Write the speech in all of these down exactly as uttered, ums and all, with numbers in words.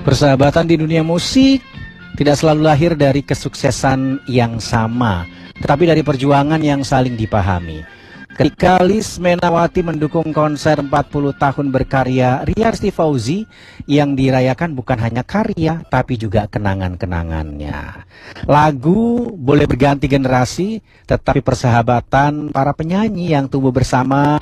Persahabatan di dunia musik tidak selalu lahir dari kesuksesan yang sama, tetapi dari perjuangan yang saling dipahami. Ketika Liz Menawati mendukung konser empat puluh tahun berkarya Ria Resti Fauzi, yang dirayakan bukan hanya karya, tapi juga kenangan-kenangannya. Lagu boleh berganti generasi, tetapi persahabatan para penyanyi yang tumbuh bersama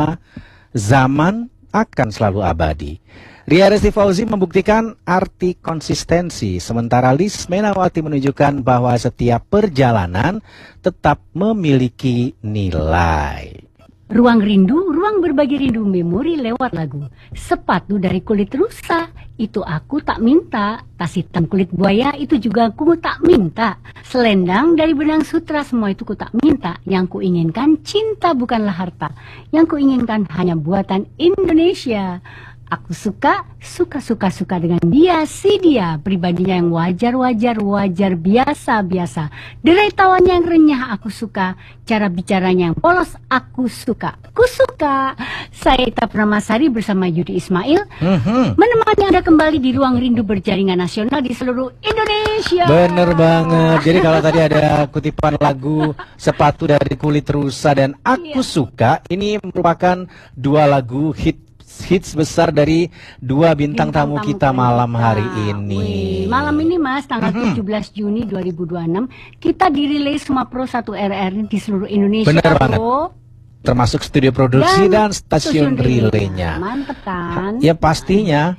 zaman akan selalu abadi. Ria Resti Fauzi membuktikan arti konsistensi, sementara Liz Menawati menunjukkan bahwa setiap perjalanan tetap memiliki nilai. Ruang rindu, ruang berbagi rindu memori lewat lagu. Sepatu dari kulit rusa, itu aku tak minta. Tas hitam kulit buaya, itu juga aku tak minta. Selendang dari benang sutra, semua itu ku tak minta. Yang ku inginkan cinta bukanlah harta. Yang ku inginkan hanya buatan Indonesia. Aku suka, suka-suka-suka dengan dia, si dia. Pribadinya yang wajar-wajar, wajar, biasa-biasa. Derai tawanya yang renyah, aku suka. Cara bicaranya yang polos, aku suka. Aku suka. Saya Ita Pramasari bersama Yudi Ismail mm-hmm. menemani Anda kembali di Ruang Rindu Berjaringan Nasional di seluruh Indonesia. Bener banget. Jadi kalau tadi ada kutipan lagu Sepatu dari Kulit Rusa dan Aku iya. Suka, ini merupakan dua lagu hit hits besar dari dua bintang, bintang tamu, tamu kita malam kita. hari ini. Wih, malam ini Mas, tanggal mm-hmm. tujuh belas Juni dua ribu dua puluh enam, kita dirilis semua Pro satu R R di seluruh Indonesia. Bener banget. Bro. Termasuk studio produksi dan, dan stasiun relaynya. Mantep kan? Ya pastinya.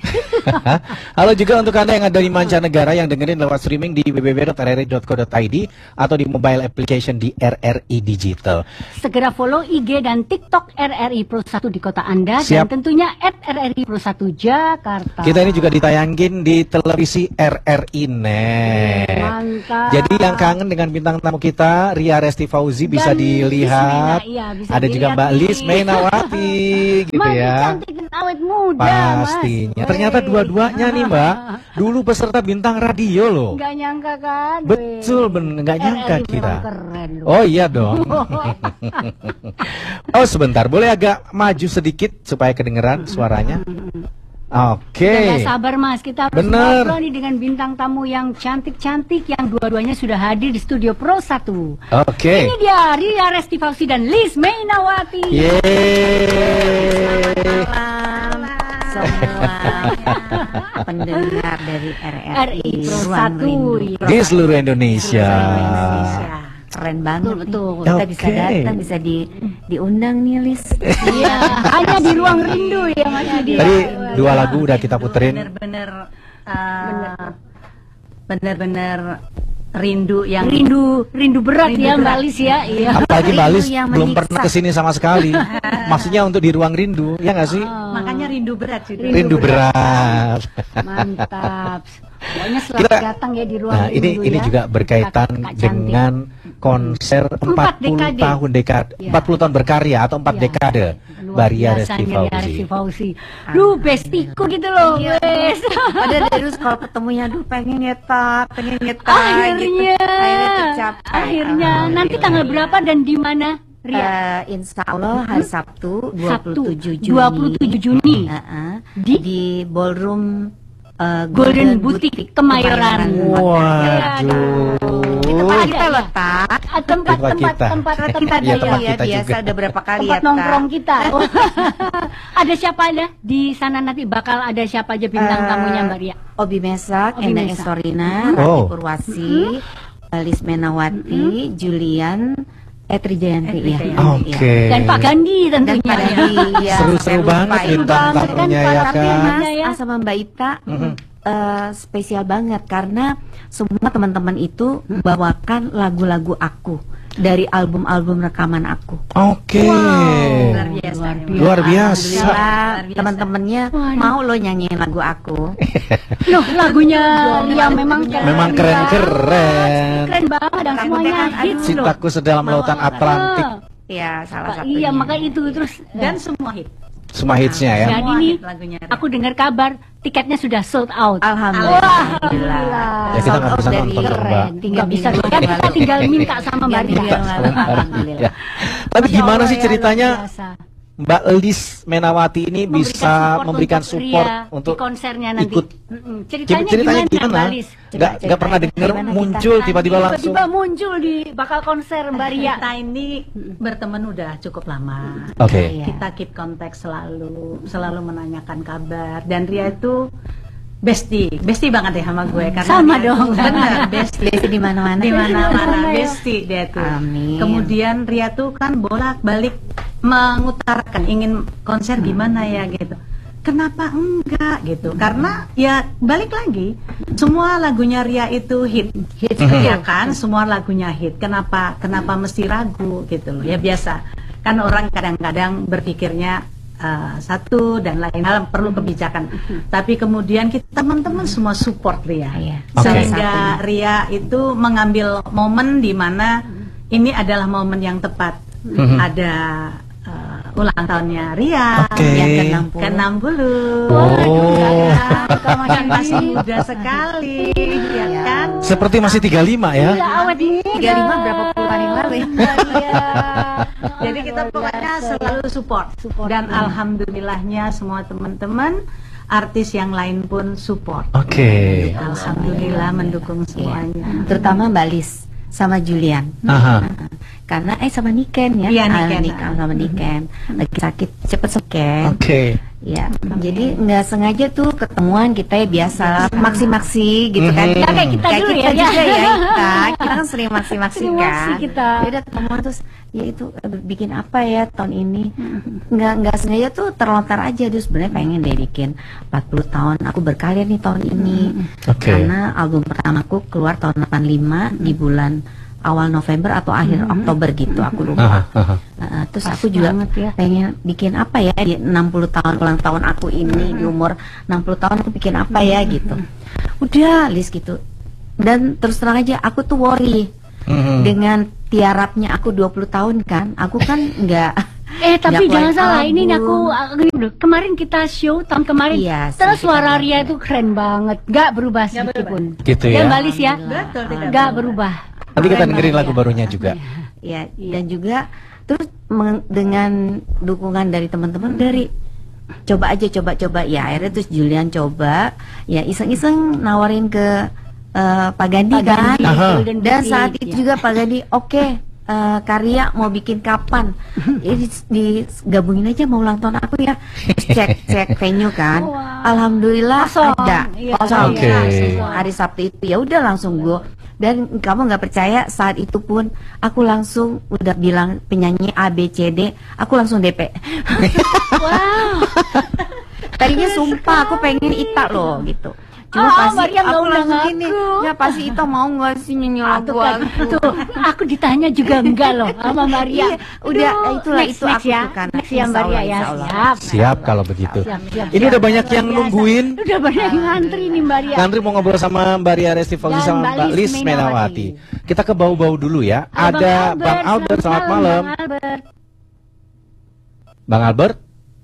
Halo juga untuk Anda yang ada di mancanegara yang dengerin lewat streaming di w w w dot r r i dot co dot i d atau di mobile application di R R I Digital. Segera follow I G dan TikTok R R I Pro satu di kota Anda. Siap. Dan tentunya at R R I Pro satu Jakarta. Kita ini juga ditayangin di televisi R R I Net. Mantap. Jadi yang kangen dengan bintang tamu kita Ria Resti Fauzi dan bisa dilihat. Iya, bisa ada juga Mbak Liz Menawati gitu Mas, ya. Cantik dan awet muda, pastinya. Mas. Ternyata dua-duanya nih Mbak, dulu peserta bintang radio loh. Gak nyangka kan? Betul, bener nggak nyangka R R I kita. Keren, oh iya dong. Oh sebentar, boleh agak maju sedikit supaya kedengeran suaranya. Oke. Okay. Gak sabar Mas, kita harus Bener. ngobrol nih dengan bintang tamu yang cantik-cantik yang dua-duanya sudah hadir di studio Pro satu. Oke. Okay. Ini dia Ria Resti Fauzi dan Liz Menawati. Yeay. Selamat malam semua pendengar dari R R I Pro satu di seluruh Indonesia. Keren banget, betul, betul. Kita okay. bisa datang, bisa di diundang nih Liz. Iya, hanya di Ruang Rindu ya Mas Adi. Tadi dua lagu udah kita puterin. Bener-bener, uh, bener-bener rindu yang rindu, rindu berat rindu ya berat. Mbak Liz ya. Iya. Apalagi Mbak Liz belum menyiksa. pernah kesini sama sekali. Maksudnya untuk di Ruang Rindu, ya nggak sih? Oh. Makanya rindu berat sih. Rindu, rindu berat. berat. Mantap. Pokoknya selamat kita, datang ya di Ruang nah, Rindu ini ya. ini juga berkaitan Kak, dengan konser empat puluh tahun dekade, ya. empat puluh tahun berkarya atau empat ya. dekade Ria Resti Fauzi. Duh, bestiku gitu loh. Iya. Padahal terus kalau ketemunya duh pengen nyetak, pengen nyetak akhirnya, gitu. Akhirnya tercapai. Akhirnya nanti tanggal berapa dan di mana? Ria? Uh, insya Allah hari Sabtu dua puluh tujuh Juni. dua puluh tujuh Juni. Uh -uh. Di, di ballroom uh, Golden, Golden Boutique Kemayoran. Waduh. Itu tempat kita letak. Tempat tempat tempat kita ya, tempat ya, kita biasa juga. ada berapa kali tempat ya nongkrong kita. Oh. Ada siapa ada di sana nanti bakal ada siapa aja bintang uh, tamunya Mbak Ria? Obi Mesak, Obi Endang Mesak. Estorina, oh. Rati Purwasi, mm-hmm. Liz Menawati, mm-hmm. Julian, Etri Jayanti ya. Oke. Okay. Dan Pak Gandhi tentunya. Dan Pak Gandhi ya. Seru-seru banget bintang tamunya ya kan. Mas, sama Mbak Ita. Mm-hmm. Uh, spesial banget karena semua teman-teman itu bawakan lagu-lagu aku dari album-album rekaman aku. Oke. Okay. Wow, luar biasa. Luar biasa. Teman-temannya mau lo nyanyiin lagu aku. Loh, lagunya ya memang keren. Memang keren-keren. Keren banget dan semuanya hits loh. Cintaku Sedalam Lautan Atlantik. Ya, salah satunya. Iya, maka itu terus dan semua hit. Semua hitsnya ya. Jadi nih, aku dengar kabar tiketnya sudah sold out. Alhamdulillah. Alhamdulillah. Ya kita nggak bisa nonton dong Mbak. Tinggal bisa kita tinggal minta sama Mbak Ria. Alhamdulillah. Tapi gimana sih ceritanya Mbak Lis Menawati ini Memberikan bisa support memberikan untuk support Ria untuk di konsernya nanti. ikut. Mm-mm. Ceritanya, Ceritanya gimana, gimana? Mbak Lis? Nggak nggak pernah dengar Gimana kita? muncul tiba-tiba langsung. Tiba-tiba muncul di bakal konser Mbak Ria. Kita ini berteman udah cukup lama. Oke. Iya. Kita keep kontak selalu, selalu menanyakan kabar. Dan Ria itu bestie, bestie banget ya sama gue. Karena Sama dia dong. tuh benar, bestie. Bestie di mana-mana. Di mana-mana Iya. bestie dia tuh. Amin. Kemudian Ria tuh kan bolak-balik mengutarakan ingin konser gimana ya gitu. Kenapa enggak gitu? Karena ya balik lagi, semua lagunya Ria itu hit, hit ya kan? Semua lagunya hit. Kenapa? Kenapa mesti ragu gitu loh? Ya biasa. Kan orang kadang-kadang berpikirnya uh, satu dan lain hal perlu kebijakan. Tapi kemudian kita teman-teman semua support Ria, Iya. Oke. sehingga Ria itu mengambil momen di mana ini adalah momen yang tepat. Ada uh, ulang tahunnya Ria Oke. Yang ke enam puluh. ke enam puluh. Oh. Kan masih muda sekali, ya kan? Seperti masih tiga puluh lima ya. Iya, awet muda. tiga puluh lima berapa puluhan yang lalu ya? Iya. Jadi kita Luar pokoknya biasa. selalu support. Dan alhamdulillahnya semua teman-teman artis yang lain pun support. Oke. Alhamdulillah mendukung semuanya. Terutama Mbak Lis sama Julian. Aha. Karena eh sama Niken ya. Iya, Ah, Niken. Niken sama Niken. Lagi sakit cepet seken. Oke. Ya, jadi nggak sengaja tuh ketemuan kita ya biasa maksi-maksi gitu kan. Mhm. Ya, kayak kita dulu ya, juga ya. ya kita. Kita kan sering maksi-maksi Sering maksi kan. kita. Ya udah ketemuan terus ya itu eh, bikin apa ya tahun ini. Nggak nggak sengaja tuh terlontar aja terus sebenarnya pengen deh bikin empat puluh tahun aku berkarya nih tahun ini. Oke. Karena album pertamaku keluar tahun delapan puluh lima di bulan awal November atau akhir Oktober gitu aku lupa. Aha, aha. Uh, terus Pas aku juga banget ya. pengen bikin apa ya di enam puluh tahun ulang tahun aku ini di umur enam puluh tahun aku bikin apa ya gitu. Udah list gitu. Dan terus terang aja aku tuh worry Mhm. dengan tiarapnya aku dua puluh tahun kan. Aku kan nggak Eh tapi nggak jangan keluarin salah, ini album. aku aku gini dulu. Kemarin kita show tahun kemarin, Iya, terus sih, suara kita Ria itu keren banget, gak berubah sedikit pun. Gitu Ya ya. Mbak Lis ya, Betul, tidak gak berubah. Nanti kita Keren dengerin banget lagu ya. barunya juga. ya dan juga terus meng- dengan dukungan dari teman-teman dari coba aja coba-coba ya akhirnya terus Julian coba ya iseng-iseng nawarin ke eh, Pak Gandhi Pak kan Gandhi, Aha. Golden dan Boutique, saat itu ya. juga Pak Gandhi oke eh, karya mau bikin kapan ya di, digabungin aja mau ulang tahun aku ya cek cek venue kan Wow. alhamdulillah Kosong. ada Iya, kosong Oke. langsung hari Sabtu itu ya udah langsung gue dan kamu nggak percaya saat itu pun aku langsung udah bilang penyanyi A B C D aku langsung D P Wow. tadinya sumpah aku pengen Ita loh gitu cuma Ah, pasti Mariam nggak aku undang langsung gini aku. ya pasti Ita mau nggak sih nyanyi lagu Tuh, kan, aku tuh, aku ditanya juga enggak loh sama Maria. Iya, udah, Aduh, itulah, next, itu next aku ya. tuh kan. Next ya Insya Maria Allah, ya, insya Allah. siap. Siap kalau begitu. Siap, siap, Ini siap. udah banyak yang Luar biasa. nungguin. Udah banyak yang ngantri nih Mbak Ria. Ngantri mau ngobrol sama Mbak Ria Resti Fauzi Dan sama Mbak Mbak Lis Lis Menawati. Menawati. Kita ke bau-bau dulu ya. Halo, Ada Bang Albert, selamat malam. Bang Albert. Bang Albert?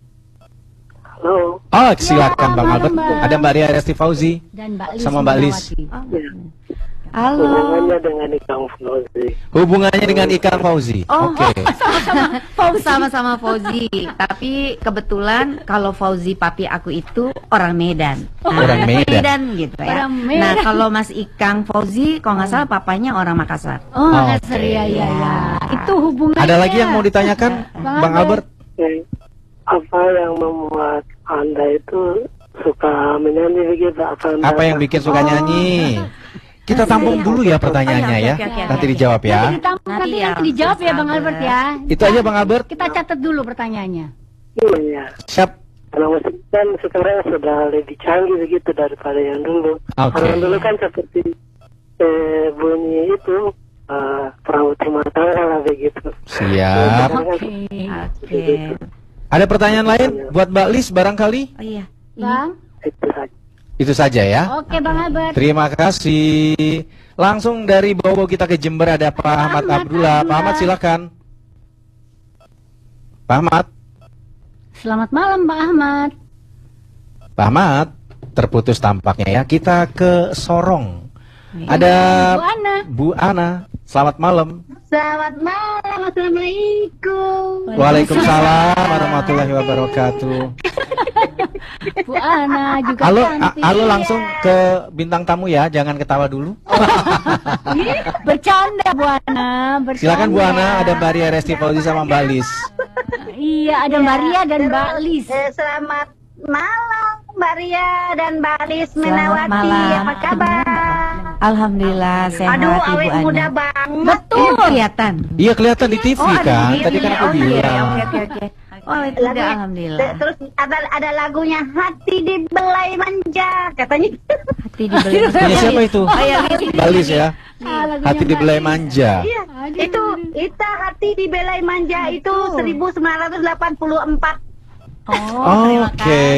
Halo, Oh, silakan Bang malam, Albert. Bang. Ada Mbak Ria Resti Fauzi. Dan Mbak Lis Sama Mbak Lis. Menawati. Halo hubungannya dengan Ikang Fauzi. Hubungannya dengan Ikang Fauzi. Oh. Oke. Fauzi sama-sama Fauzi tapi kebetulan kalau Fauzi papi aku itu orang Medan Nah, Orang Medan. gitu ya Orang Medan. nah kalau Mas Ikang Fauzi kalau nggak salah papanya orang Makassar Oh, Oke. Makassar ya, ya, ya. Itu hubungannya. Ada lagi yang mau ditanyakan Bang Bang Albert? Eh, Apa yang membuat Anda itu suka menyanyi begitu? Apa, anda Apa yang bikin suka nyanyi? Kita tampung dulu ya pertanyaannya Oh, iya, ya. oke, oke, oke, Nanti oke. dijawab ya. Nanti ditampung, nanti, Nanti ya, nanti dijawab ya Bang sabar. Albert ya. Itu aja Bang Albert. Kita catat dulu pertanyaannya. Iya. Siap. Karena musik kan sekarang sudah lebih canggih begitu daripada yang dulu. Oke. Kalau yang dulu kan seperti eh, bunyi itu eh, perahu rumah tangga lah begitu. Siap. Oke. oke Ada pertanyaan lain buat Mbak Lis barangkali? oh iya ini Bang. Itu saja. Itu saja ya. Oke Bang Albert. Terima kasih. Langsung dari Bowo kita ke Jember ada Pak Ahmad Ahmad Abdullah. Pak Ahmad silakan. Pak Ahmad. Selamat malam Pak Ahmad. Pak Ahmad terputus tampaknya ya. Kita ke Sorong. Ada Bu Ana. Bu Ana. Selamat malam. Selamat malam, assalamualaikum. Waalaikumsalam warahmatullahi wabarakatuh. Bu Ana juga Halo, a- cantik. halo langsung ke bintang tamu ya, jangan ketawa dulu. Bercanda Bu Ana, bercanda. Silakan Bu Ana, ada Mbak Ria Resti Fauzi sama Mbak Lis. Iya, ada Mbak Ria dan Mbak Lis. Eh, selamat malam Mbak Ria dan Mbak Lis Selamat Menawati. malam. Apa kabar? Alhamdulillah sehat Aduh, Ibu awet Ana. muda banget. Betul. Kelihatan. Iya kelihatan di T V Oh, ada kan, di tadi T V. kan aku Oh, iya, bilang. Oke oke oke. Oh itu udah Lagunya- alhamdulillah. Te- Terus ada ada lagunya Hati Dibelai Manja katanya. Hati dibeli. Punya siapa itu? Oh ya, Mbak Lis ya. Ah, lagunya Hati Mbak dibelai Lis. manja. Iya, itu Ita Hati Dibelai Manja itu seribu sembilan ratus delapan puluh empat. Oh, Oke.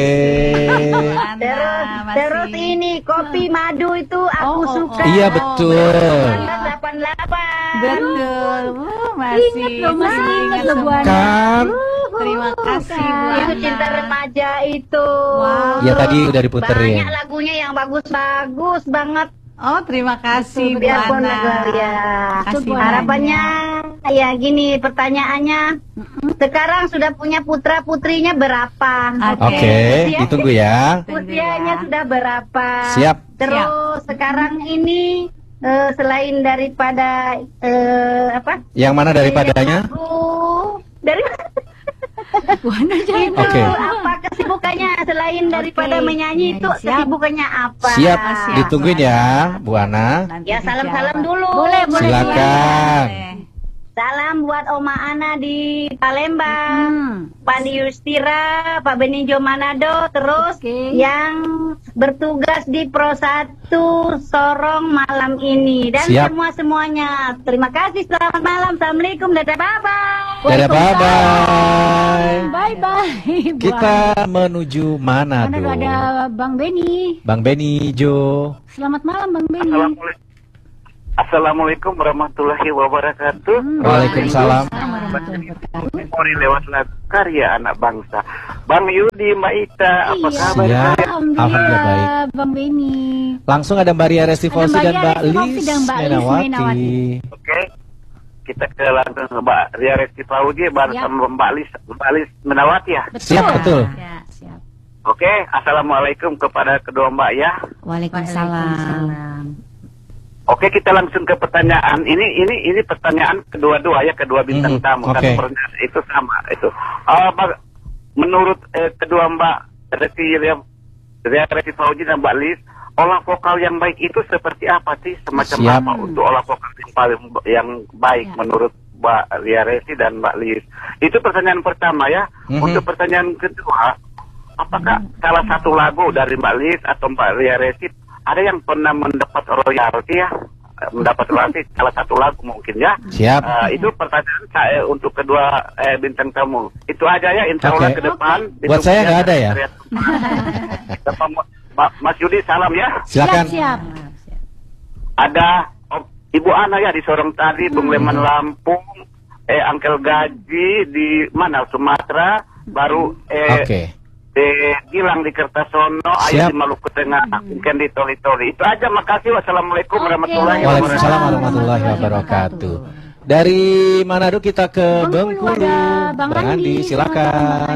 Terus terus ini Kopi Madu itu aku Oh, oh, suka. Iya betul. seribu sembilan ratus delapan puluh delapan. Betul. Uh, masih Ingat loh, masih masih ingat ingat loh, Bu semua. Ana. Kan? Terima kasih Bu Itu Ana. Cinta Remaja itu. Wow. Ya tadi udah diputerin. Banyak lagunya yang bagus-bagus banget. Oh terima kasih Bu Biarpun Ana. lagu ya. Kasih Bu Ana. Harapannya ya gini pertanyaannya. Sekarang sudah punya putra putrinya berapa? Oke, Usia- ditunggu ya. Usianya sudah berapa? Siap. Terus sekarang ini eh, selain daripada eh, apa? Yang mana daripadanya? Lagu dari Bu Ana jangan. itu Oke. apa kesibukannya selain daripada Oke. menyanyi itu Siap. kesibukannya apa? Siap, Siap. ditungguin ya, Bu Ana. Nanti Ya salam-salam dijawab. dulu. Boleh, boleh. Silakan. Salam buat Oma Ana di Palembang, Pandi Yustira, Pak Benijo Manado, terus Oke. yang bertugas di Pro satu Sorong malam ini dan Siap. semua semuanya. Terima kasih. Selamat malam. Assalamualaikum. Dadah bye bye. Dadah, bye-bye. Bye bye. Bu Kita Ana. menuju Manado. Manado ada Bang Beni. Bang Beni Jo. Selamat malam Bang Beni. Assalamualaikum. Assalamualaikum warahmatullahi wabarakatuh. Waalaikumsalam. Memori lewat lagu karya anak bangsa. Bang Yudi, Mbak Ita, apa Iya, kabar? Siap. Alhamdulillah, Alhamdulillah baik. Bang Beni. Langsung ada Mbak Ria Resti Ada Fauzi Mbak dan Ria Mbak Resti Fauzi Lis dan Mbak Lis Menawati. Menawati. Oke. Kita ke langsung ke Mbak Ria Resti Fauzi bersama Mbak Lis, Mbak Lis Menawati ya. Siap, betul. Ya, siap. Oke, assalamualaikum kepada kedua Mbak ya. Waalaikumsalam. Oke, kita langsung ke pertanyaan. Ini ini ini pertanyaan kedua-dua ya, kedua bintang Mhm, tamu. oke. Kan pertanyaan itu sama itu. Ah, Mbak, menurut eh, kedua Mbak Resti Ria Ria Resti Fauzi dan Mbak Lis, olah vokal yang baik itu seperti apa sih? Semacam Siap. apa untuk olah vokal yang paling yang baik Ya. menurut Mbak Ria Resti dan Mbak Lis? Itu pertanyaan pertama ya. Mhm. Untuk pertanyaan kedua, apakah salah satu lagu dari Mbak Lis atau Mbak Ria Resti ada yang pernah mendapat royalti ya? Eh, Mendapat royalti salah satu lagu mungkin ya? Siap. Eh, itu pertanyaan saya untuk kedua eh, bintang tamu. Itu aja ya, insya Allah Oke. ke depan. Buat saya nggak ada ya? Depan, Ma- Mas Yudi salam ya. Silakan. Siap, siap. Ada oh, Ibu Ana ya di Sorong tadi, Bung Leman Lampung, eh Angkel Gaji di mana Sumatera, baru eh Oke. di Gilang di Kertasono, Ayah Siap. di Maluku Tengah, mungkin di Toli-Toli. Itu aja, makasih. Wassalamualaikum Oke, warahmatullahi Waalaikumsalam wabarakatuh. warahmatullahi wabarakatuh. Dari Manado kita ke Bengkulu Bengkulu. ada Bang Bang Andi, Andi. silakan.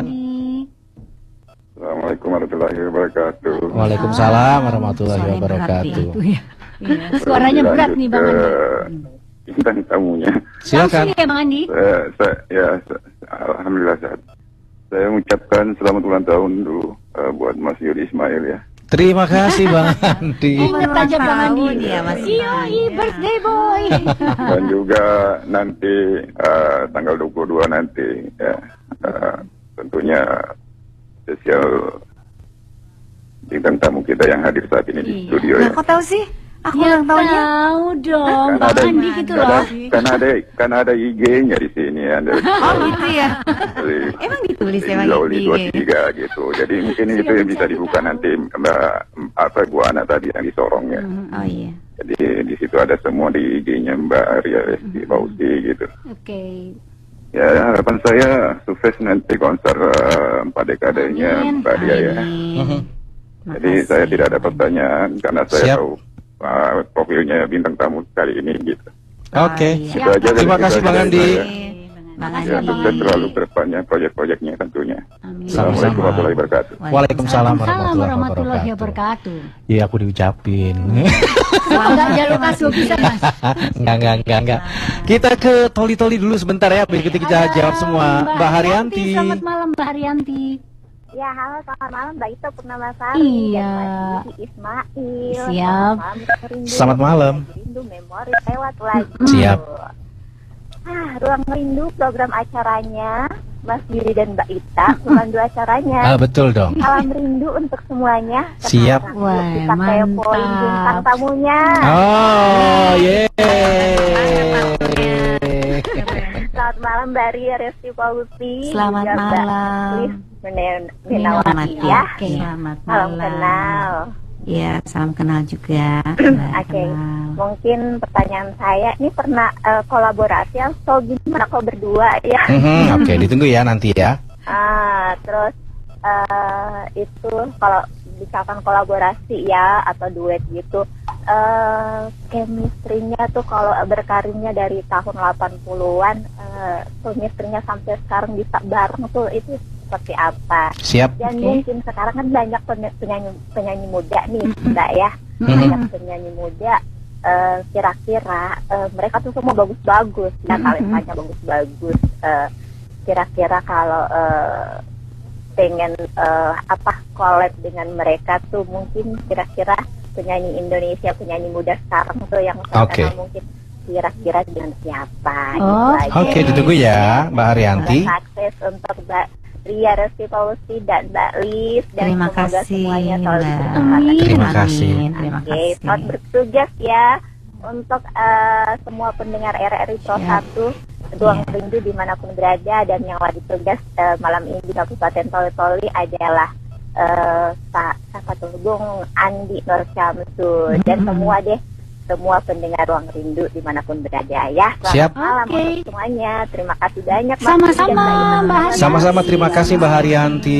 Assalamualaikum warahmatullahi wabarakatuh. Waalaikumsalam warahmatullahi Suara yang wabarakatuh. Itu ya. Suaranya berat nih Bang Andi. Ke bintang tamunya. Silakan. Langsung ya Bang Andi. Saya, saya, ya, sa- alhamdulillah sehat. Saya mengucapkan selamat ulang tahun dulu eh, buat Mas Yudi Ismail ya. Terima kasih Bang Andi. Ingat aja Bang Andi. Tahun ya, Mas Iya, iya, birthday boy. Dan juga nanti eh, tanggal dua puluh dua nanti ya, eh, tentunya spesial bintang tamu kita yang hadir saat ini di Iya. studio Nah, ya. kok tahu sih? Aku Ya ulang tahunnya. tahu dong, Kan Bang ada, Andi gitu kan ada, loh. kan ada, kan ada I G-nya di sini ya. Oh gitu ya. Emang ditulis emang Loli di dua I G. tiga gitu. Jadi mungkin itu yang bisa dibuka nanti Mbak apa Bu Ana tadi yang di Sorong ya. Oh iya. Jadi di situ ada semua di I G-nya Mbak Ria Resti Fauzi gitu. Oke. Ya harapan saya sukses nanti konser eh, empat dekadenya Amin. Mbak Ria ya. Amin. Jadi saya tidak ada pertanyaan karena saya Siap. tahu uh, profilnya bintang tamu kali ini gitu. Oke. iya. Itu aja. Terima dari- kasih itu Bang aja Andi. dari saya. Makasih Ya, Bang sukses Andi. selalu ke depannya proyek-proyeknya tentunya. Amin. Sama-sama. Assalamualaikum warahmatullahi wabarakatuh. Waalaikumsalam Salam warahmatullahi warahmatullahi wabarakatuh. wabarakatuh. Iya, aku diucapin. Enggak jalur kasus bisa mas. Enggak, enggak, enggak, enggak. Kita ke Toli-Toli dulu sebentar ya, biar kita kita Ada jawab semua. Mbak Haryanti. Selamat malam Mbak Haryanti. Ya, halo, selamat malam Mbak Ito Purnamasari Iya. dan Mas Didi Ismail. Siap. Selamat malam, Mbak Rindu. Selamat malam. Rindu memori lewat lagi. Siap. Ah, Ruang Rindu program acaranya Mas Didi dan Mbak Ita, pemandu acaranya. Ah, betul dong. Salam rindu untuk semuanya. Siap. Sekarang Wah, kita kepoin mantap. bintang tamunya. Oh, yeay. Selamat malam Mbak Ria Resti Pausi. Selamat juga Mbak malam. Lis Menen- Selamat Menawati ya. Oke. Selamat Salam malam. kenal. Ya, salam kenal juga. Mbak, Oke, kenal. mungkin pertanyaan saya ini pernah eh, kolaborasi atau gimana kok berdua ya? Mhm, Oke, ditunggu ya nanti ya. Ah, terus eh, itu kalau misalkan kolaborasi ya atau duet gitu, eh chemistry-nya tuh kalau berkarirnya dari tahun delapan puluhan, eh, chemistry-nya sampai sekarang bisa bareng tuh itu seperti apa? Siap. Dan Oke. mungkin sekarang kan banyak pen- penyanyi penyanyi muda nih, Mbak ya. Mhm. Banyak penyanyi muda. eh, kira-kira eh, mereka tuh semua bagus-bagus, ya talentanya bagus-bagus. Eh, kira-kira kalau eh, pengen eh, apa collab dengan mereka tuh mungkin kira-kira penyanyi Indonesia, penyanyi muda sekarang tuh yang terkenal Oke. mungkin kira-kira dengan siapa? Oh, Gitu aja. Oke, ditunggu ya, Mbak Haryanti. Semoga sukses untuk Mbak Ria Resti Pausi dan Mbak Lis dan Terima semoga kasih, semuanya selalu Mbak. bersemangat. Amin. Terima kasih. Amin. Terima Oke, kasih. selamat bertugas ya untuk eh, semua pendengar R R I Pro Siap. satu Ruang Rindu dimanapun berada, dan yang lagi tugas eh, malam ini di Kabupaten Toli-Toli adalah eh, Pak siapa tuh Bung Andi Nur Syamsul dan semua deh semua pendengar Ruang Rindu dimanapun berada ya. Selamat Siap. malam Oke. untuk semuanya. Terima kasih banyak Mas Sama-sama, Didi dan Mbak Ita. Mbak Haryanti. Sama-sama, terima kasih Mbak Haryanti.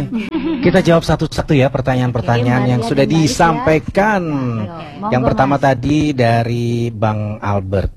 Kita jawab satu-satu ya pertanyaan-pertanyaan Oke, yang Mbak sudah Ria dan Mbak Lis ya. disampaikan. Monggo, Yang pertama Mas. tadi dari Bang Albert.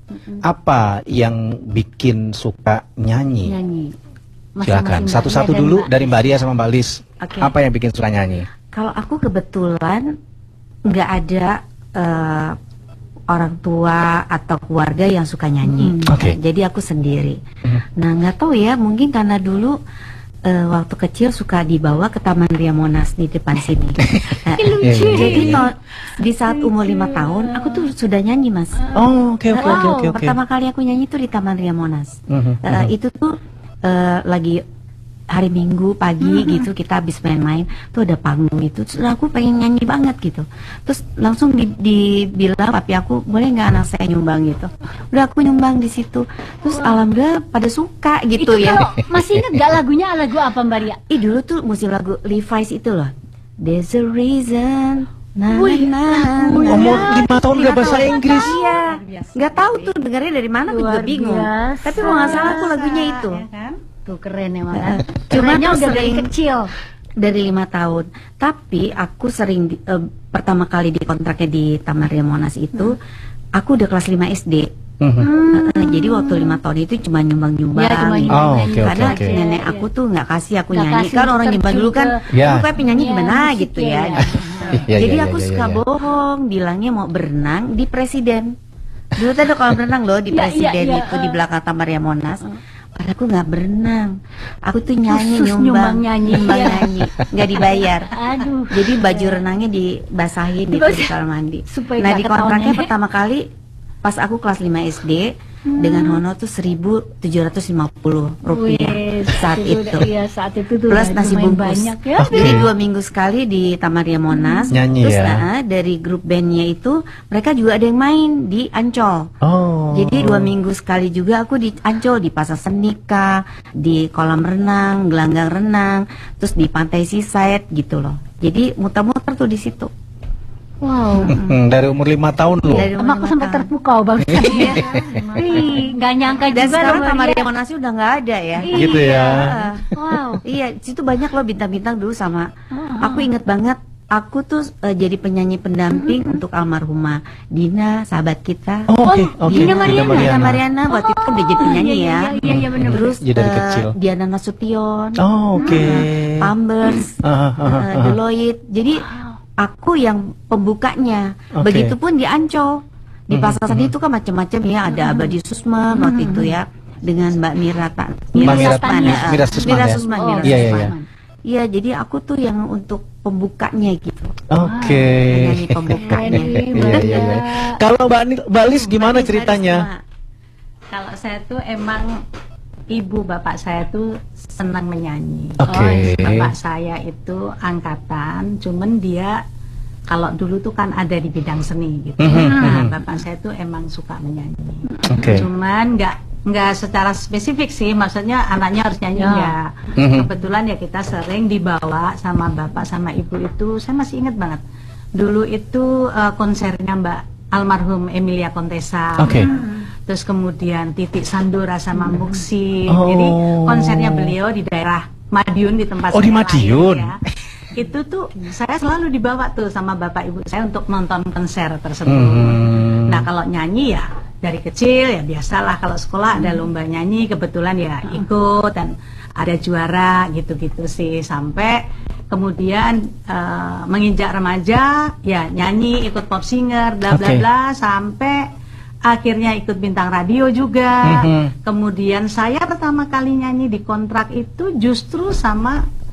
Apa yang bikin suka nyanyi? Nyanyi. Masing-masing Silakan. Mbak Satu-satu Ria dan dulu Mbak dari Mbak Ria sama Mbak Lis. Oke. Apa yang bikin suka nyanyi? Kalau aku kebetulan nggak ada eh, orang tua atau keluarga yang suka nyanyi. Hmm. Oke. Jadi aku sendiri. Hmm. Nah, nggak tahu ya, mungkin karena dulu eh, waktu kecil suka dibawa ke Taman Ria Monas di depan sini. Nah, Iya, iya, jadi iya. to- di saat umur lima tahun aku tuh sudah nyanyi, Mas. Oh, oke oke Wow, oke oke oke. Pertama kali aku nyanyi tuh di Taman Ria Monas. Mhm, Eh, mhm. Itu tuh eh, lagi hari Minggu pagi gitu, kita habis main-main tuh ada panggung itu, terus aku pengen nyanyi banget gitu, terus langsung di, dibilang papi aku, boleh nggak anak saya nyumbang gitu. Udah aku nyumbang di situ, terus alhamdulillah pada suka gitu Itu ya. kalau masih ingat gak lagunya, lagu apa Mbak Ria? Ih, dulu tuh musik lagu Levi's itu loh, There's a Reason. Nah, Wih, nah, lagunya. nah, Umur lima tahun udah bahasa tahun. Inggris. Iya, nggak tahu tuh dengarnya dari mana, aku juga Luar bingung. biasa. Tapi mau nggak salah tuh lagunya itu. Ya kan? Tuh keren emang Heeh. kan. Cuma Kerennya tuh udah dari sering- kecil. Dari lima tahun. Tapi aku sering di- eh, pertama kali dikontraknya di Taman Ria Monas itu, aku udah kelas lima S D. Mhm. Heeh, jadi waktu lima tahun itu cuma nyumbang-nyumbang. Ya, cuma gitu. nyumbang Oh, nyanyi. oke, oke, Karena oke. nenek Iya, aku iya. tuh nggak kasih aku Nggak nyanyi. kasih Kan orang terjun zaman dulu kan, ke- Ya. lu kayak penyanyi Iya, gimana musik gitu ya, ya. ya. Iya, Jadi iya, aku iya, suka iya. bohong, bilangnya mau berenang di Presiden. Dulu tuh ada kolam renang loh di Iya, iya, Presiden iya, itu di eh. belakang Taman Ria Monas. Padahal aku nggak berenang, aku tuh nyanyi Khusus nyumbang, nyumbang nyanyi. nyumbang Iya. nyanyi, nggak dibayar. Aduh. Jadi baju renangnya dibasahin gitu di kamar mandi. Supaya Nah nggak di kontraknya ketahuan. pertama kali pas aku kelas lima S D dengan honor tuh seribu tujuh ratus lima puluh rupiah Wih, saat itu. udah- Iya, saat itu tuh Plus udah nasi lumayan bungkus. banyak ya. Oke. Jadi dua minggu sekali di Taman Ria Monas. Nyanyi Terus ya. nah, dari grup bandnya itu mereka juga ada yang main di Ancol. Oh. Jadi dua minggu sekali juga aku di Ancol, di Pasar Senika, di kolam renang, gelanggang renang, terus di pantai seaside gitu loh. Jadi muter-muter tuh di situ. Wow. Hmm, dari umur lima tahun loh. Dari Emang aku lima sampai tahun. terpukau banget. Ih, nggak nyangka Dan juga sekarang loh, Taman Mbak Ria Ria. Monas udah nggak ada ya. Iya. Gitu ya. Heeh. Wow. Iya, situ banyak loh bintang-bintang dulu sama. Aku inget banget aku tuh uh, jadi penyanyi pendamping mm-hmm. untuk almarhumah Dina, sahabat kita. Oh, oke, okay, oh, okay. Dina Mariana. Dina Mariana waktu itu kan udah jadi penyanyi iya, ya. Iya, iya, benar. Terus jadi dari uh, kecil. Diana Nasution. Oh, oke. Okay. Uh, Pampers, uh, uh, uh, uh, Deloitte. Jadi aku yang pembukanya. Okay. Begitupun di Ancol. Di Pasar Sandi itu kan macam-macam ya, ada Abadi Susman waktu itu ya, dengan Mbak Mira Ta, Mira, Mira, Susman, Mira, Mira Susman, Mira ya? Susman, Oh, Mira iya, Susman. iya, Iya, jadi aku tuh yang untuk pembukanya gitu. Oke. Okay. Penyanyi pembukanya. Iya, iya, iya. Kalau Mbak Mbak Lis gimana ceritanya? Kalau saya tuh emang ibu bapak saya tuh senang menyanyi. Oke. Okay. Bapak saya itu angkatan, cuman dia kalau dulu tuh kan ada di bidang seni gitu. Mm-hmm. Nah, bapak saya tuh emang suka menyanyi. Okay. Cuman nggak nggak secara spesifik sih, maksudnya anaknya harus nyanyi ya. Mm-hmm. Kebetulan ya kita sering dibawa sama bapak sama ibu itu, saya masih ingat banget. Dulu itu uh, konsernya Mbak almarhum Emilia Contessa. Oke. Okay. Terus kemudian Titik Sandora sama Muksi. Oh. Jadi konsernya beliau di daerah Madiun di tempat oh, saya di Madiun. lahir, ya. Itu tuh saya selalu dibawa tuh sama bapak ibu saya untuk nonton konser tersebut. Hmm. Nah kalau nyanyi ya dari kecil ya biasalah, kalau sekolah ada lomba nyanyi kebetulan ya ikut dan ada juara gitu-gitu sih, sampai kemudian uh, menginjak remaja ya nyanyi, ikut pop singer bla bla bla, okay. Sampai akhirnya ikut bintang radio juga. Mm-hmm. Kemudian saya pertama kali nyanyi di kontrak itu justru sama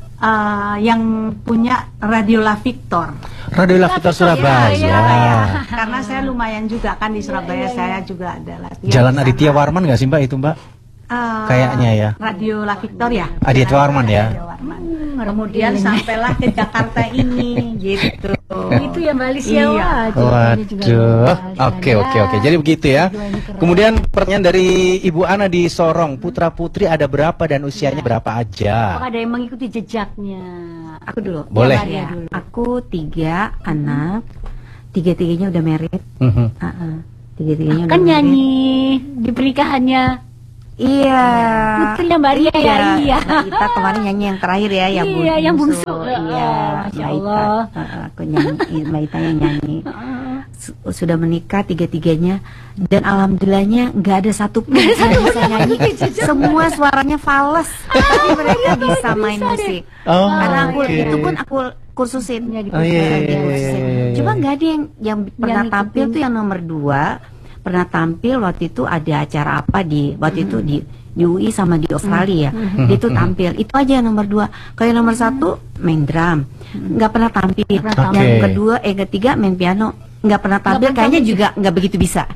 Uh, yang punya Radio La Victor. Radio La Victor Surabaya. Ya, Surabaya. Karena saya lumayan juga kan di Surabaya, ya, ya, ya. Saya juga ada latihan. Jalan Aditya Warman nggak sih Mbak itu Mbak? Uh, Kayaknya ya. Radio La Victor ya. Aditya Warman ya. Warman. Kemudian sampailah ke Jakarta ini, gitu. Itu ya Mbak Lis ya. Iya. Waduh. Oke oke oke. Jadi begitu ya. Kemudian pertanyaan dari Ibu Ana di Sorong, putra putri ada berapa dan usianya berapa aja? Apakah ada yang mengikuti jejaknya? Aku dulu. Boleh. Ya, dulu. Aku tiga anak, tiga-tiganya udah married. Mm-hmm. uh-uh. Tiga-tiganya kan udah nyanyi di pernikahannya. Iya. Putrinya Mbak Ria ya. Iya. Kita kemarin nyanyi yang terakhir ya, yang bungsu. Iya, yang bungsu. Iya, Masya Allah. Uh, aku nyanyi, Mbak Ita yang nyanyi. Sudah menikah tiga-tiganya dan alhamdulillahnya nggak ada satu pun yang bisa nyanyi. Semua suaranya fals, tapi mereka bisa main musik. Oh, karena aku okay. itu pun aku kursusin. Oh, iya, iya, iya, iya. Cuma nggak ada yang yang pernah yang tampil tuh yang nomor dua. Pernah tampil waktu itu ada acara apa di waktu mm-hmm. itu di di U I sama di Australia. Mm-hmm. Dia tuh tampil. Itu aja yang nomor dua. Kalau yang nomor satu main drum, nggak pernah tampil. Okay. Yang kedua, eh ketiga main piano, nggak pernah tampil. Gak kayaknya juga nggak begitu bisa.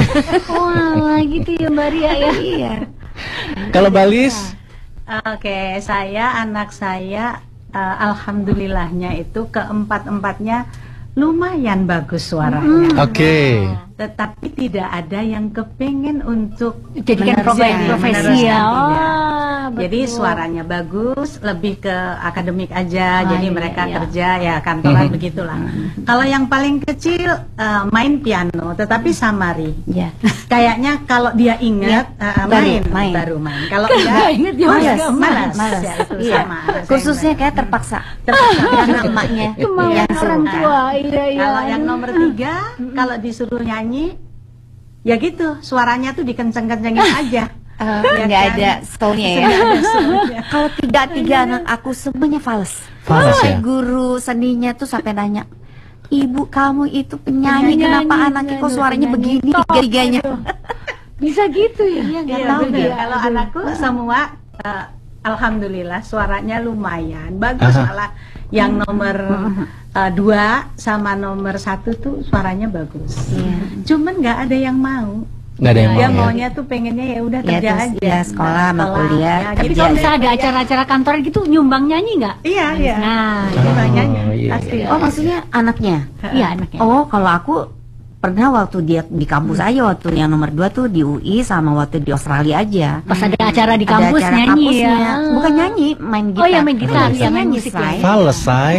Wah, gitu ya Mbak Ria ya. Iya. Kalau Balis? Oke, okay, saya anak saya uh, alhamdulillahnya itu keempat-empatnya lumayan bagus suaranya. Oke. Okay. Tetapi tidak ada yang kepengen untuk jadikan profesi ya. Oh, jadi suaranya bagus, lebih ke akademik aja. Oh, jadi iya, mereka iya. kerja ya kantoran mm-hmm. begitulah. Mm-hmm. Kalau yang paling kecil uh, main piano, tetapi samari. Yeah. Kayaknya kalau dia ingat yeah. uh, main, baru main, baru main. Kalau enggak ingat dia malas, malas. malas. Ya, itu iya. sama. Khususnya kayak terpaksa. Terpaksa karena emaknya yang orang tua. Iya, iya. Kalau yang nomor tiga, kalau disuruh nyanyi, ya gitu, suaranya tuh dikenceng-kencengin aja. Uh, ya nggak kan? Ada soulnya ya. Kalau tiga-tiga anak aku semuanya fals. Fals ya? Guru seninya tuh sampai nanya, ibu kamu itu penyanyi, penyanyi kenapa anaknya kok suaranya penyanyi, begini tiga-tiganya? Bisa gitu ya? Iya, nggak tahu ya. Kalau anakku semua, uh, alhamdulillah suaranya lumayan bagus. Aha. Malah yang nomor uh, dua sama nomor satu tuh suaranya bagus. Yeah. Cuman nggak ada yang mau. Nggak ada yang Dia mau. Maunya tuh pengennya ya udah kerja ya, aja. Ya sekolah sama kuliah. Ya, tapi kalau misalnya ada acara-acara kantoran gitu nyumbang nyanyi nggak? Iya iya. Nah, nyumbang oh, nyanyi. Iya, pasti. Oh maksudnya anaknya? Iya anaknya. Oh kalau aku pernah waktu dia di kampus hmm. aja, waktu yang nomor dua tuh di U I sama waktu di Australia aja. Pas ada acara di kampus ada acara nyanyi kampusnya. ya. Bukan nyanyi, main gitar. Oh ya main gitar, ya, ya main nyanyi musik say. Fales say.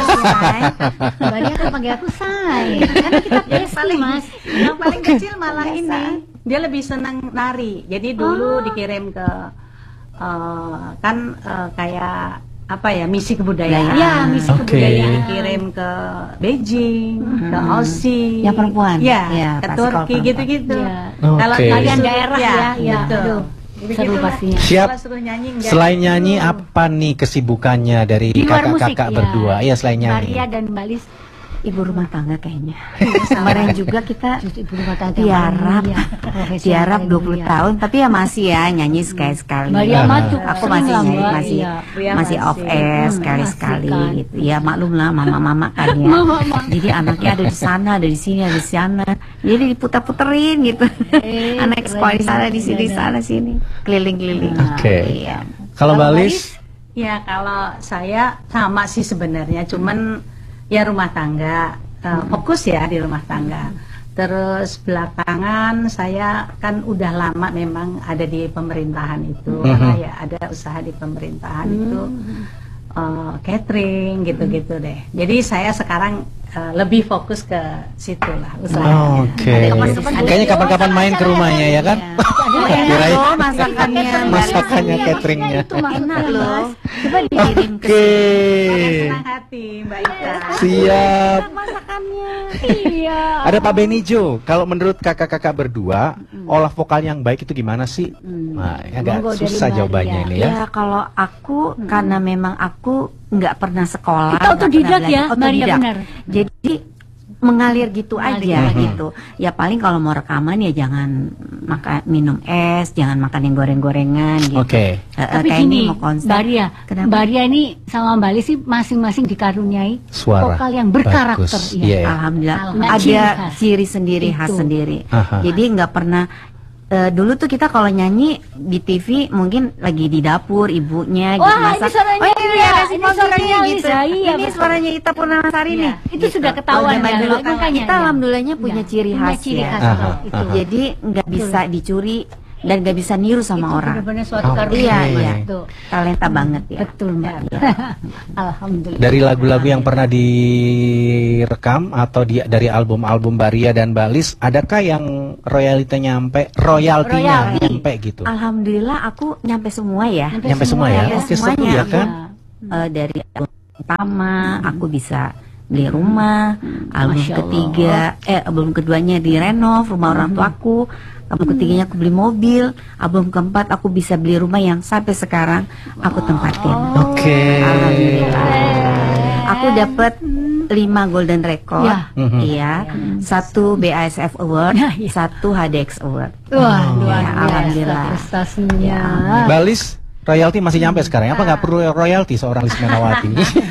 Mbak Ria kan panggil aku say. Karena kita yang paling mas, yang paling kecil malah ini dia lebih senang nari. Jadi dulu oh. dikirim ke uh, kan uh, kayak apa ya misi kebudayaan. Ya, misi Oke. kebudayaan. Kirim ke Beijing, ke Aussie. Yang perempuan? Ya, Ya, ke pasti kalau Turki perempuan. gitu-gitu. Ya. Kalau Oke. di Kalian suruh- daerah ya, ya. betul. Aduh, Begitu seru lah. pastinya. Siap. Kalau suruh nyanyi enggak. Selain nyanyi apa nih kesibukannya dari Di luar musik kakak-kakak ya. berdua? Iya, selain nyanyi. Maria dan Mbak Lis Ibu rumah tangga kayaknya. Kemarin juga kita justru ibu rumah tangga tiarap, yang paling mulia, profesi yang tiarap paling dua puluh mulia. tahun, tapi ya masih ya nyanyi sekali-sekali. Maria mah tuh Aku sering masih lah, nyanyi, Mbak. masih Iya. Ria masih off masih. air Hmm, sekali-sekali masih kan. gitu. Ya maklum lah mama-mama kan ya. Mama-mama. Jadi anaknya ada di sana, ada di sini, ada di sana. Jadi diputar-puterin gitu. Eh, Anak keren sekolah di sana, di sini, di banget. sana, sini, keliling-keliling. Oke. Iya. Kalau Mbak Lis? Ya kalau saya sama sih sebenarnya, cuman ya rumah tangga, eh, fokus ya di rumah tangga. Terus belakangan saya kan udah lama memang ada di pemerintahan itu, Mhm. karena ya ada usaha di pemerintahan itu, eh, catering gitu-gitu deh. Jadi saya sekarang eh, lebih fokus ke situ lah usahanya. Oke. Ada kapan-kapan Kayaknya kapan-kapan main ke rumahnya ya kan? Enak Kirain loh masakannya. masakannya, cateringnya. Itu maksudnya Enak loh. Coba dikirim ke Oke. Senang hati Mbak Ika. Siap. masakannya. Iya. Ada Pak Benijo. Kalau menurut kakak-kakak berdua, olah vokal yang baik itu gimana sih? Nah, ini agak Monggo dari susah Maria. jawabannya ini ya. Ya kalau aku karena memang aku nggak pernah sekolah. Kita nggak otodidak pernah ya, belajar. Maria, Otodidak. benar. Jadi mengalir gitu Mengalir aja aja. gitu. Ya paling kalau mau rekaman ya jangan makan minum es, jangan makan yang goreng-gorengan gitu. Oke. Eh, eh, Tapi kayak gini, ini mau konser. Mbak Ria, Kenapa? Mbak Ria ini sama Mbak Lis sih masing-masing dikaruniai Suara vokal yang berkarakter. bagus. Iya. Iya, ya. Alhamdulillah Alhamdulillah. ada Ciri khas. ciri sendiri khas Itu. sendiri. Aha. Jadi nggak pernah eh, dulu tuh kita kalau nyanyi di T V mungkin lagi di dapur ibunya gitu Wah, ini masak. suaranya oh ini Ria, ada ini Simon suaranya Gini gitu. Lisa, iya, Ini betul. suaranya Ita Purnamasari Iya, nih. itu sudah ketahuan Kalau zaman ya, dulu makanya kita ya. alhamdulillahnya punya Iya, ciri punya khas ciri ya. khas Aha, kalau itu. aha. Jadi nggak bisa dicuri dan nggak bisa niru sama Itu orang. benar-benar suatu Oke. karunia. Iya, iya. Betul. Talenta banget ya. Betul, Mbak. Alhamdulillah. Dari lagu-lagu yang pernah direkam atau di, dari album-album Mbak Ria dan Mbak Lis, adakah yang royaltinya nyampe, royaltinya Royalti. nyampe gitu? Alhamdulillah aku nyampe semua ya. Nyampe semua ya? Nyampe Oke, seru semuanya ya aku. kan? Eh, dari album pertama aku bisa beli rumah, album Masya ketiga, eh album keduanya direnov rumah orang tuaku, album ketiganya aku beli mobil, album keempat aku bisa beli rumah yang sampai sekarang aku tempatin. Oke. Alhamdulillah. Aku dapat lima golden record, Ya. Mhm. iya, satu B A S F Award, Ya, ya. satu H D X Award. Wah, Oh. luar Ya, biasa alhamdulillah. prestasinya. Mbak Lis, royalti masih nyampe sekarang? Apa nggak perlu royalti seorang Lis Menawati?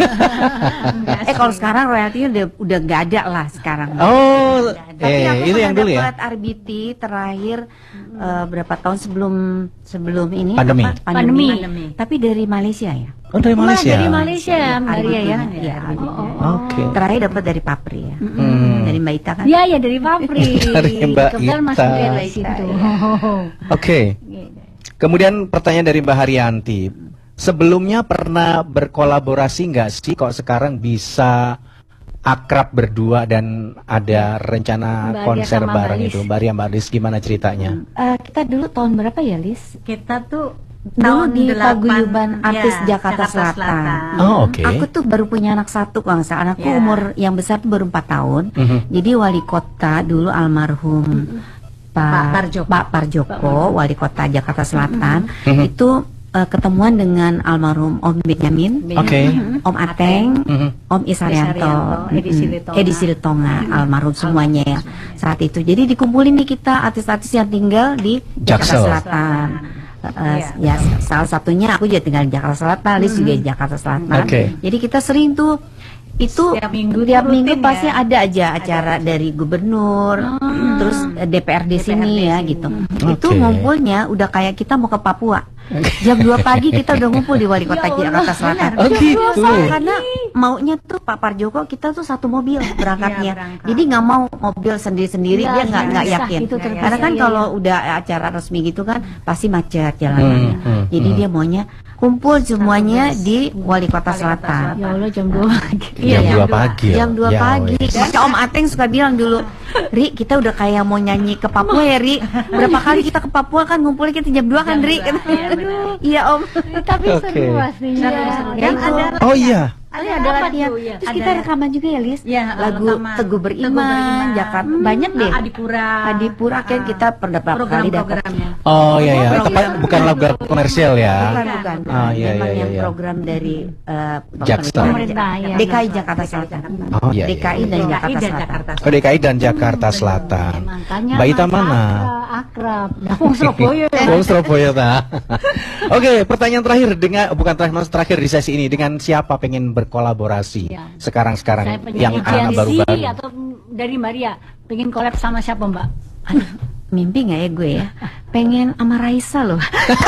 Eh kalau sekarang royaltinya udah udah nggak ada lah sekarang. Oh, Tapi eh aku itu pernah yang dulu ya? dapat R B T terakhir eh, berapa tahun sebelum sebelum ini Pandemi. apa? Pandemi. Pandemi. Tapi dari Malaysia ya. Oh, dari Malah Malaysia. dari Malaysia, Mbak R B Ria ya. T-nya, ya, R B T-nya. Oke. Terakhir dapat dari Papri ya. Hmm. Dari Mbak Ita kan. Ya, ya dari Papri. Dari Mbak Kebetulan Ita. masuk dari Mbak situ. Ita, Oke. Kemudian pertanyaan dari Mbak Haryanti. Sebelumnya pernah berkolaborasi nggak sih kok sekarang bisa akrab berdua dan ada rencana Mbak Ria konser sama Mbak bareng Lis. itu? Mbak Ria, Mbak Lis gimana ceritanya? Eh, kita dulu tahun berapa ya, Lis? Kita tuh Dulu tahun di delapan, Paguyuban Artis ya, Jakarta Selatan. Oh, oke. Aku tuh baru punya anak satu kalau nggak salah. Anakku Ya. umur yang besar tuh baru empat tahun. Mhm. Jadi wali kota dulu almarhum Pak Pak Parjoko. Pak Parjoko, wali kota Jakarta Selatan, Mhm. itu eh, ketemuan dengan almarhum Om Benyamin, Oke. Om Ateng, Mhm. Om Isarianto, Isarianto, Edi mm-mm, Silitonga. Edi Silitonga, almarhum semuanya ya saat itu. Jadi dikumpulin nih kita artis-artis yang tinggal di Jakarta Jaksel. Selatan. Eh, Iya. ya salah satunya aku juga tinggal di Jakarta Selatan, Lis juga di Jakarta Selatan. Oke. Jadi kita sering tuh itu Setiap minggu tiap tuh minggu rutin pasti ya? ada aja acara dari gubernur, terus eh, D P R D sini ya gitu. Itu Oke. ngumpulnya udah kayak kita mau ke Papua. Jam dua pagi kita udah ngumpul di wali kota Jakarta Selatan. Oh, gitu. Karena maunya tuh Pak Parjoko kita tuh satu mobil berangkatnya. Iya, berangkat. Jadi nggak mau mobil sendiri-sendiri, Iya, dia nggak iya, nggak bisa. yakin. Itu terpisah, Karena kan iya, kalau iya. udah acara resmi gitu kan pasti macet jalanannya. Hmm, hmm, Jadi hmm. dia maunya kumpul semuanya di Wali Kota Selatan. Ya Allah jam dua pagi. Jam dua pagi. Jam dua Ya, pagi. wes. Maka Om Ateng suka bilang dulu, Ri, kita udah kayak mau nyanyi ke Papua ya, Ri. Berapa kali kita ke Papua kan ngumpulnya kita jam dua kan, Ri? Iya, Om. Tapi Oke. seru aslinya. Ya, itu. Oh iya. Ada, ada latihan. tuh, ya. Terus Ada kita ya. rekaman juga ya, Lis. Ya, Lagu rekaman. Teguh Beriman, Teguh Beriman. Jakarta. Banyak deh. Adipura. Adipura kan kita pernah berapa kali dapat. Program-programnya. Oh iya ya. Bukan, bukan lagu komersial ya. Bukan, bukan. Ah, iya, Memang iya, yang iya. program dari eh, Jaksa. Pemerintah, ya. D K I Jakarta Selatan. Oh iya. D K I iya. dan D K I Jakarta dan Selatan. Jakarta Oh, D K I dan Jakarta Selatan. Makanya Mbak Ita Mas mana? Akra- Akrab. Wong Surabaya. Oh, Surabaya ta. Oke, pertanyaan terakhir dengan bukan terakhir, mas terakhir di sesi ini, dengan siapa pengen berkolaborasi Ya. sekarang-sekarang Saya penyanyi yang anak Gen Z baru-baru? atau dari Maria pengen collab sama siapa Mbak? Aduh, mimpi nggak ya gue ya? Pengen sama Raisa loh.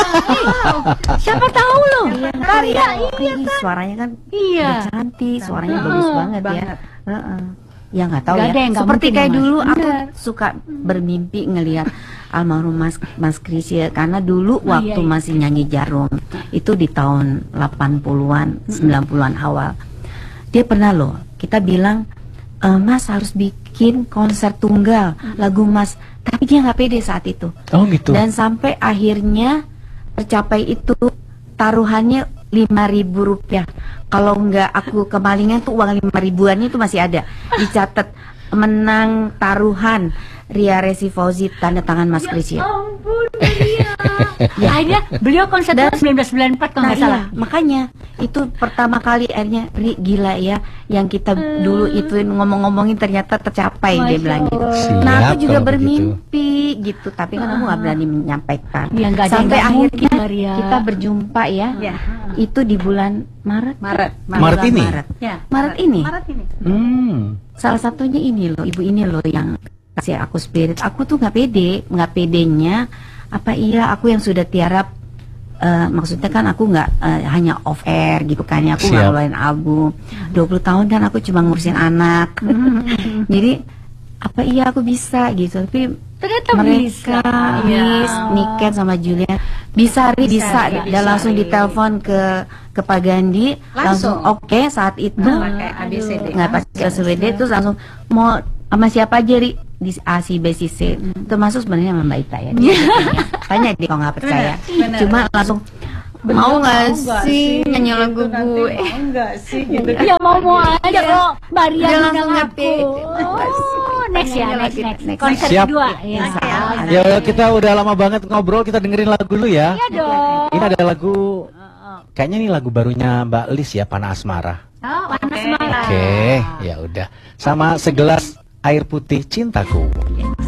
Siapa tahu loh. Maria, iya kan? Suaranya kan Iya. udah cantik, suaranya Heeh, bagus banget, ya. banget. Heeh. Ya nggak tahu Nggak ya. ada yang nggak Seperti mungkin, kayak Mas. dulu aku Bener. suka bermimpi ngelihat almarhum Mas Mas Krisya, karena dulu Oh, waktu iya, iya. masih nyanyi Jarum itu di tahun delapan puluhan, sembilan puluhan awal. Dia pernah loh, kita bilang e, Mas harus bikin konser tunggal lagu Mas, tapi dia nggak pede saat itu. Oh gitu. Dan sampai akhirnya tercapai itu, taruhannya lima ribu rupiah. Kalau nggak aku kemalingan tuh uang lima ribuannya itu masih ada. Dicatat menang taruhan Ria Resi Fauzi tanda tangan Mas Krisya. Ampun Maria. Ya, akhirnya beliau konser tahun seribu sembilan ratus sembilan puluh empat kalau Nah nggak salah. iya, makanya itu pertama kali akhirnya Ri gila ya, yang kita dulu ituin ngomong-ngomongin ternyata tercapai, dia Masya bilang gitu. Allah. Nah aku Siap juga kalau bermimpi gitu, tapi kan aku nggak berani menyampaikan. Ya, nggak ada yang Sampai nggak akhirnya mungkin, Maria. kita berjumpa ya, Ya. itu di bulan Maret. Maret. Maret Bulan ini? Maret. Ya, Maret ini. Maret ini. Hmm. Salah satunya ini loh, ibu ini loh yang kasih aku spirit. Aku tuh nggak pede, nggak pedenya. Apa iya aku yang sudah tiarap, eh, maksudnya kan aku nggak eh, hanya off air gitu kan ya, aku nggak Siap. ngeluarin album. dua puluh tahun kan aku cuma ngurusin anak. Jadi apa iya aku bisa gitu, tapi Ternyata mereka, bisa. Miss, Iya. Niken sama Julian bisa, Ri, bisa, Bisa, dan bisa, langsung Ri. ditelepon ke ke Pak Gandhi, langsung, Langsung. oke saat itu. Pakai A B C D. Nggak pakai A B C D, terus langsung mau sama siapa aja, Ri, di A, C, B, C, C, termasuk sebenarnya sama Mbak Ita ya. Tanya dia kalau nggak percaya. Benar, Cuma langsung mau nggak sih nyanyi lagu Nanti gue? mau nggak sih gitu. Ya mau mau aja kok Maria Dia undang langsung ngerti. aku. Oh, next ya, next next. Next. Konser Siap. kedua. Ya. Ya kita udah lama banget ngobrol, kita dengerin lagu dulu ya. Iya dong. Ini ada lagu, kayaknya ini lagu barunya Mbak Lis ya, Panah Asmara. Oh, panas marah. Oke, ya udah. Sama segelas air putih cintaku. Yes.